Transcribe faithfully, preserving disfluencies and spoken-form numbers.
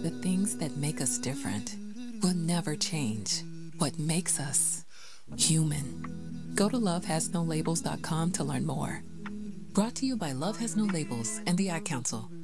The things that make us different will never change. What makes us human. Go to love has no labels dot com to learn more. Brought to you by Love Has No Labels and the Ad Council.